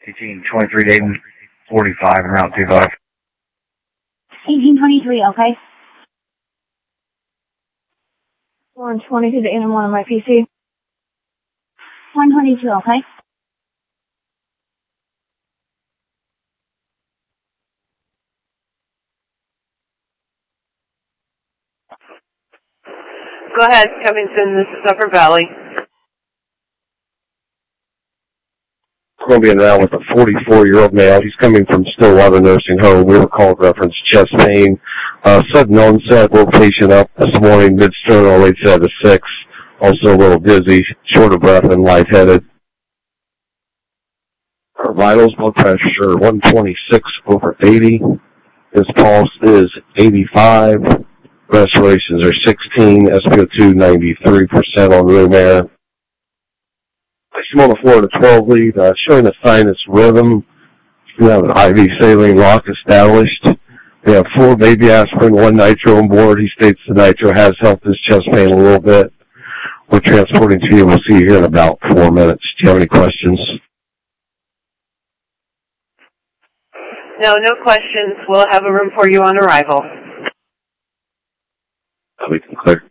1823 Dayton 45 and Route 25. 1823, okay. 122 to Dayton 1 on my PC. 122, okay. Go ahead, Covington. This is Upper Valley. Colombian now with a 44-year-old male. He's coming from Stillwater Nursing Home. We were called reference chest pain. Sudden onset, woke patient up this morning, mid-sternal, rates out of 6. Also a little dizzy, short of breath, and lightheaded. Her vitals, blood pressure 126/80. His pulse is 85. Respirations are 16. SpO2 93% on room air. Place him on the floor at a 12 lead, showing a sinus rhythm. We have an IV saline lock established. We have 4 baby aspirin, 1 nitro on board. He states the nitro has helped his chest pain a little bit. We're transporting to you. We'll see you here in about 4 minutes. Do you have any questions? No questions. We'll have a room for you on arrival. We can click.